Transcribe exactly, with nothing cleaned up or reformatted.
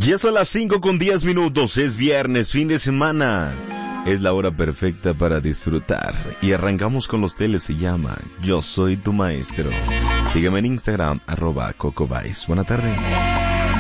Ya son las cinco con diez minutos, es viernes, fin de semana. Es la hora perfecta para disfrutar. Y arrancamos con los teles, se llama Yo Soy Tu Maestro. Sígueme en Instagram, arroba Coco Vice. Buena tarde.